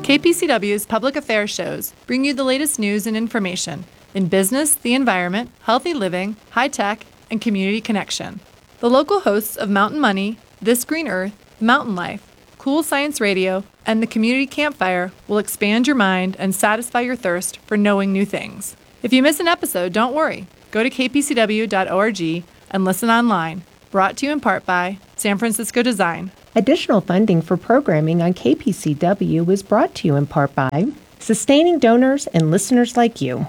KPCW's public affairs shows bring you the latest news and information in business, the environment, healthy living, high tech, and community connection. The local hosts of Mountain Money, This Green Earth, Mountain Life, Cool Science Radio, and the Community Campfire will expand your mind and satisfy your thirst for knowing new things. If you miss an episode, don't worry. Go to kpcw.org and listen online. Brought to you in part by San Francisco Design. Additional funding for programming on KPCW was brought to you in part by sustaining donors and listeners like you.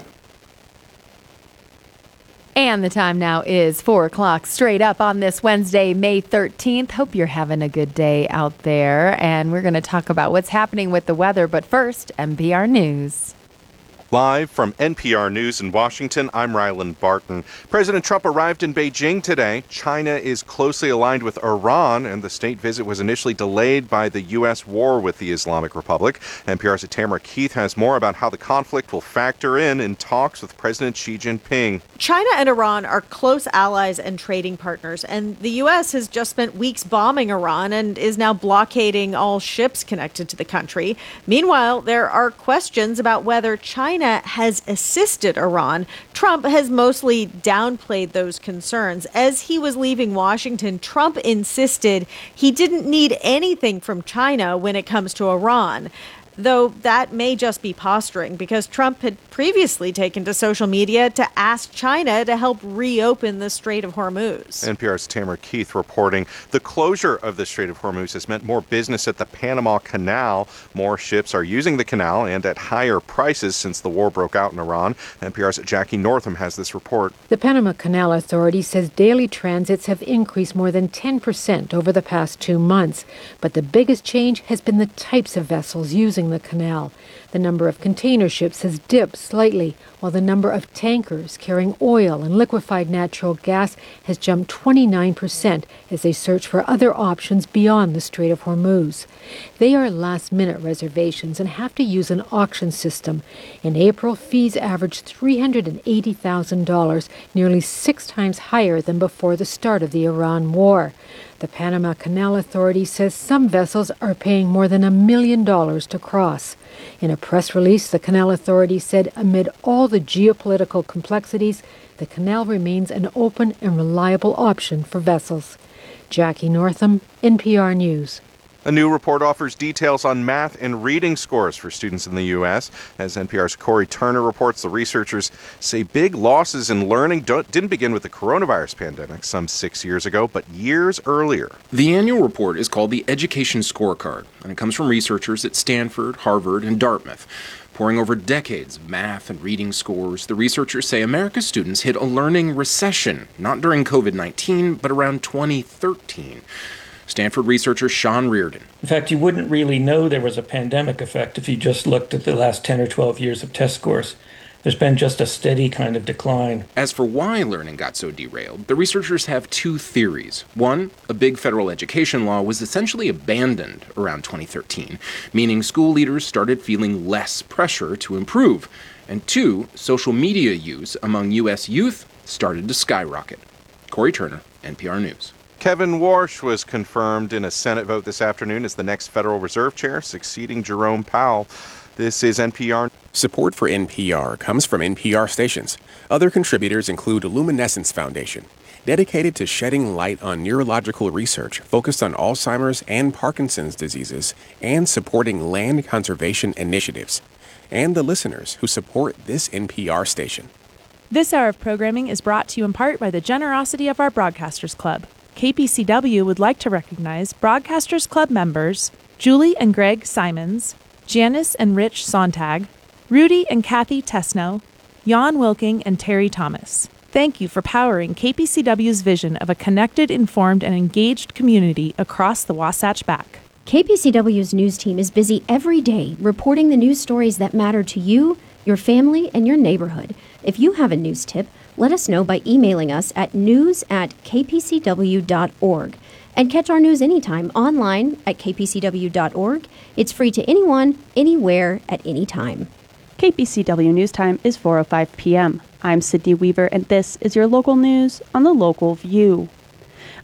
And the time now is 4 o'clock straight up on this Wednesday, May 13th. Hope you're having a good day out there. And we're going to talk about what's happening with the weather. But first, NPR News. Live from NPR News in Washington, I'm Ryland Barton. President Trump arrived in Beijing today. China is closely aligned with Iran, and the state visit was initially delayed by the U.S. war with the Islamic Republic. NPR's Tamara Keith has more about how the conflict will factor in talks with President Xi Jinping. China and Iran are close allies and trading partners, and the U.S. has just spent weeks bombing Iran and is now blockading all ships connected to the country. Meanwhile, there are questions about whether China has assisted Iran. Trump has mostly downplayed those concerns. As he was leaving Washington, Trump insisted he didn't need anything from China when it comes to Iran. Though that may just be posturing, because Trump had previously taken to social media to ask China to help reopen the Strait of Hormuz. NPR's Tamara Keith reporting the closure of the Strait of Hormuz has meant more business at the Panama Canal. More ships are using the canal and at higher prices since the war broke out in Iran. NPR's Jackie Northam has this report. The Panama Canal Authority says daily transits have increased more than 10% over the past 2 months. But the biggest change has been the types of vessels using the canal. The number of container ships has dipped slightly, while the number of tankers carrying oil and liquefied natural gas has jumped 29% as they search for other options beyond the Strait of Hormuz. They are last-minute reservations and have to use an auction system. In April, fees averaged $380,000, nearly 6 times higher than before the start of the Iran war. The Panama Canal Authority says some vessels are paying more than $1 million to cross. In a press release, the Canal Authority said amid all the geopolitical complexities, the canal remains an open and reliable option for vessels. Jackie Northam, NPR News. A new report offers details on math and reading scores for students in the U.S. As NPR's Corey Turner reports, the researchers say big losses in learning didn't begin with the coronavirus pandemic some 6 years ago, but years earlier. The annual report is called the Education Scorecard, and it comes from researchers at Stanford, Harvard, and Dartmouth. Poring over decades of math and reading scores, the researchers say America's students hit a learning recession, not during COVID-19, but around 2013. Stanford researcher Sean Reardon. In fact, you wouldn't really know there was a pandemic effect if you just looked at the last 10 or 12 years of test scores. There's been just a steady kind of decline. As for why learning got so derailed, the researchers have 2 theories. One, a big federal education law was essentially abandoned around 2013, meaning school leaders started feeling less pressure to improve. And 2, social media use among U.S. youth started to skyrocket. Corey Turner, NPR News. Kevin Warsh was confirmed in a Senate vote this afternoon as the next Federal Reserve Chair, succeeding Jerome Powell. This is NPR. Support for NPR comes from NPR stations. Other contributors include Luminescence Foundation, dedicated to shedding light on neurological research focused on Alzheimer's and Parkinson's diseases, and supporting land conservation initiatives, and the listeners who support this NPR station. This hour of programming is brought to you in part by the generosity of our Broadcasters Club. KPCW would like to recognize Broadcasters Club members Julie and Greg Simons, Janice and Rich Sontag, Rudy and Kathy Tesno, Jan Wilking and Terry Thomas. Thank you for powering KPCW's vision of a connected, informed, and engaged community across the Wasatch Back. KPCW's news team is busy every day reporting the news stories that matter to you, your family, and your neighborhood. If you have a news tip, let us know by emailing us at news@kpcw.org. And catch our news anytime online at kpcw.org. It's free to anyone, anywhere, at any time. KPCW News Time is 4:05 p.m. I'm Sydney Weaver, and this is your local news on the Local View.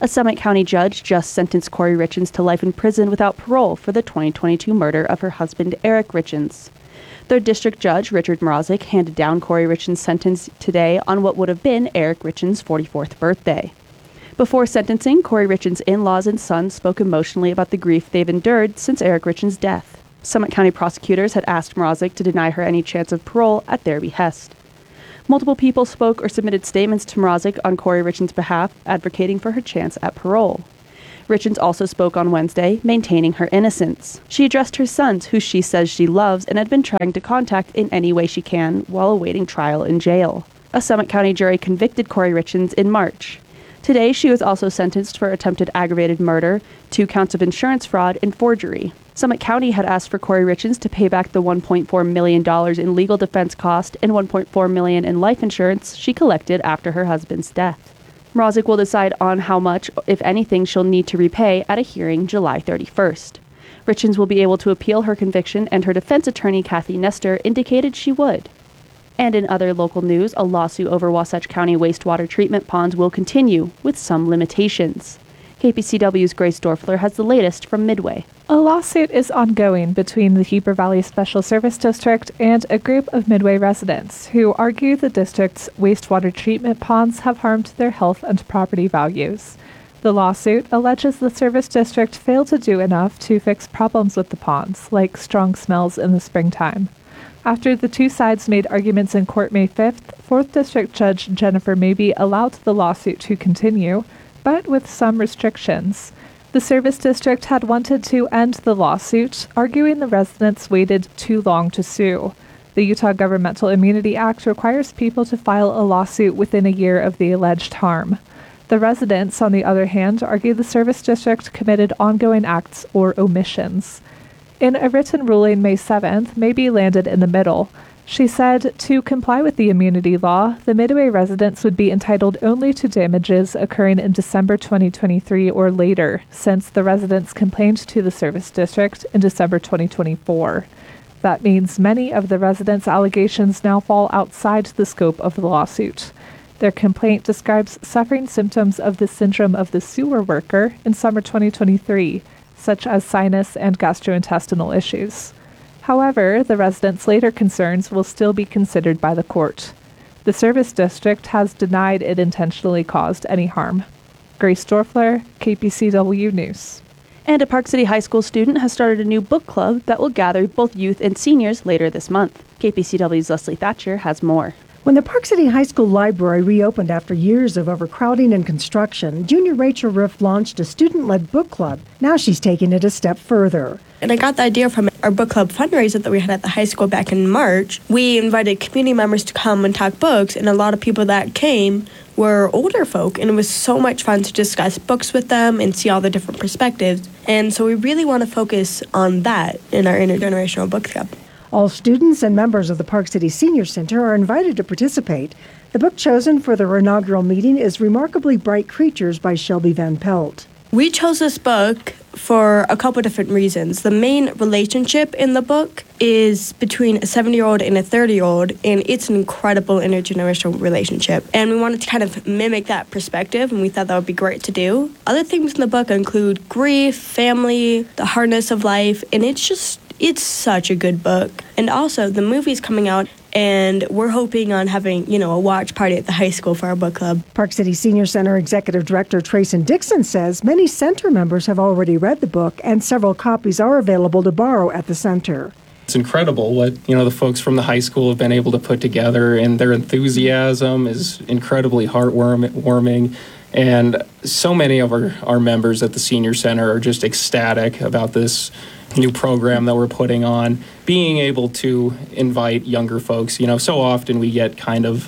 A Summit County judge just sentenced Corey Richins to life in prison without parole for the 2022 murder of her husband, Eric Richins. Third District Judge Richard Mrazek handed down Corey Richins' sentence today on what would have been Eric Richins' 44th birthday. Before sentencing, Corey Richins' in-laws and sons spoke emotionally about the grief they've endured since Eric Richins' death. Summit County prosecutors had asked Mrazek to deny her any chance of parole at their behest. Multiple people spoke or submitted statements to Mrazek on Corey Richins' behalf, advocating for her chance at parole. Richins also spoke on Wednesday, maintaining her innocence. She addressed her sons, who she says she loves and had been trying to contact in any way she can while awaiting trial in jail. A Summit County jury convicted Corey Richins in March. Today, she was also sentenced for attempted aggravated murder, 2 counts of insurance fraud, and forgery. Summit County had asked for Corey Richins to pay back the $1.4 million in legal defense cost and $1.4 million in life insurance she collected after her husband's death. Mrazek will decide on how much, if anything, she'll need to repay at a hearing July 31st. Richins will be able to appeal her conviction, and her defense attorney, Kathy Nestor, indicated she would. And in other local news, a lawsuit over Wasatch County wastewater treatment ponds will continue, with some limitations. KPCW's Grace Dorfler has the latest from Midway. A lawsuit is ongoing between the Heber Valley Special Service District and a group of Midway residents who argue the district's wastewater treatment ponds have harmed their health and property values. The lawsuit alleges the service district failed to do enough to fix problems with the ponds, like strong smells in the springtime. After the two sides made arguments in court May 5th, 4th District Judge Jennifer Mabee allowed the lawsuit to continue, but with some restrictions. The service district had wanted to end the lawsuit, arguing the residents waited too long to sue. The Utah Governmental Immunity Act requires people to file a lawsuit within a year of the alleged harm. The residents, on the other hand, argue the service district committed ongoing acts or omissions. In a written ruling May 7th, Mabee landed in the middle. She said to comply with the immunity law, the Midway residents would be entitled only to damages occurring in December 2023 or later, since the residents complained to the service district in December 2024. That means many of the residents' allegations now fall outside the scope of the lawsuit. Their complaint describes suffering symptoms of the syndrome of the sewer worker in summer 2023, such as sinus and gastrointestinal issues. However, the residents' later concerns will still be considered by the court. The service district has denied it intentionally caused any harm. Grace Dorfler, KPCW News. And a Park City High School student has started a new book club that will gather both youth and seniors later this month. KPCW's Leslie Thatcher has more. When the Park City High School library reopened after years of overcrowding and construction, junior Rachel Riff launched a student-led book club. Now she's taking it a step further. And I got the idea from our book club fundraiser that we had at the high school back in March. We invited community members to come and talk books, and a lot of people that came were older folk, and it was so much fun to discuss books with them and see all the different perspectives. And so we really want to focus on that in our intergenerational book club. All students and members of the Park City Senior Center are invited to participate. The book chosen for their inaugural meeting is Remarkably Bright Creatures by Shelby Van Pelt. We chose this book for a couple different reasons. The main relationship in the book is between a 70-year-old and a 30-year-old, and it's an incredible intergenerational relationship. And we wanted to kind of mimic that perspective, and we thought that would be great to do. Other themes in the book include grief, family, the hardness of life, and it's such a good book. And also, the movie's coming out, and we're hoping on having, a watch party at the high school for our book club. Park City Senior Center Executive Director Trayson Dixon says many center members have already read the book, and several copies are available to borrow at the center. It's incredible what, the folks from the high school have been able to put together, and their enthusiasm is incredibly heartwarming. And so many of our members at the Senior Center are just ecstatic about this new program that we're putting on, being able to invite younger folks. So often we get kind of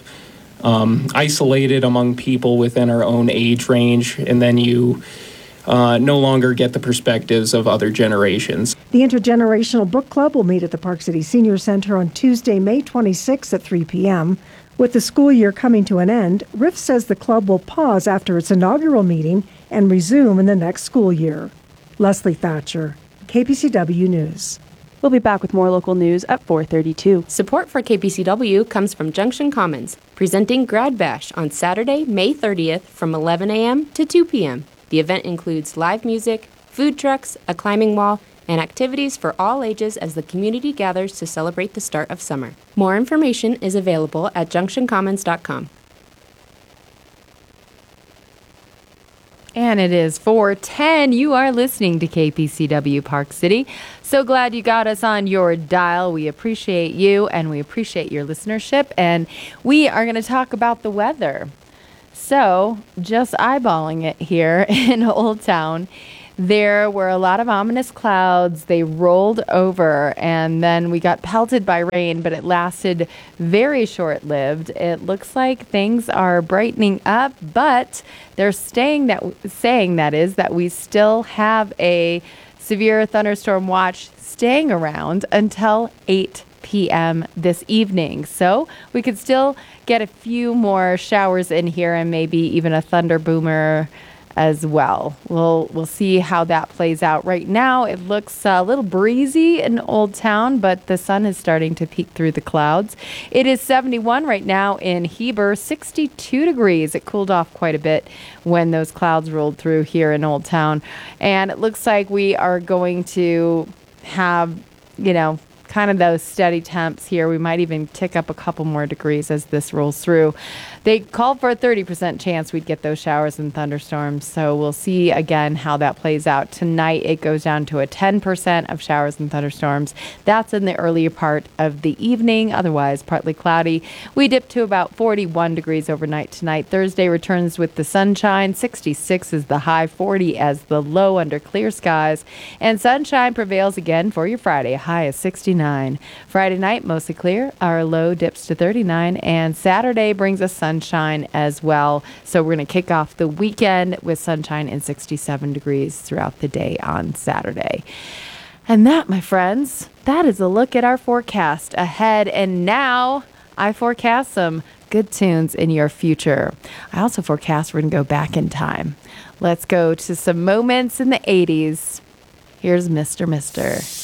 isolated among people within our own age range, and then you no longer get the perspectives of other generations. The Intergenerational Book Club will meet at the Park City Senior Center on Tuesday, May 26th at 3 p.m. With the school year coming to an end, Riff says the club will pause after its inaugural meeting and resume in the next school year. Leslie Thatcher, KPCW News. We'll be back with more local news at 4:32. Support for KPCW comes from Junction Commons, presenting Grad Bash on Saturday, May 30th from 11 a.m. to 2 p.m. The event includes live music, food trucks, a climbing wall, and activities for all ages as the community gathers to celebrate the start of summer. More information is available at junctioncommons.com. And it is 4:10. You are listening to KPCW Park City. So glad you got us on your dial. We appreciate you and we appreciate your listenership. And we are going to talk about the weather. So, just eyeballing it here in Old Town, there were a lot of ominous clouds. They rolled over and then we got pelted by rain, but it lasted very short-lived. It looks like things are brightening up, but they're saying that we still have a severe thunderstorm watch staying around until 8 p.m. this evening. So we could still get a few more showers in here and maybe even a thunder boomer as well. We'll see how that plays out. Right now, it looks a little breezy in Old Town, but the sun is starting to peek through the clouds. It is 71 right now in Heber, 62 degrees. It cooled off quite a bit when those clouds rolled through here in Old Town. And it looks like we are going to have, kind of those steady temps here. We might even tick up a couple more degrees as this rolls through. They called for a 30% chance we'd get those showers and thunderstorms, so we'll see again how that plays out. Tonight, it goes down to a 10% of showers and thunderstorms. That's in the earlier part of the evening, otherwise partly cloudy. We dip to about 41 degrees overnight tonight. Thursday returns with the sunshine. 66 is the high, 40 as the low under clear skies, and sunshine prevails again for your Friday, a high of 69. Friday night, mostly clear. Our low dips to 39, and Saturday brings us sunshine as well. So we're going to kick off the weekend with sunshine and 67 degrees throughout the day on Saturday. And that, my friends, that is a look at our forecast ahead. And now I forecast some good tunes in your future. I also forecast we're going to go back in time. Let's go to some moments in the 80s. Here's Mr. Mister.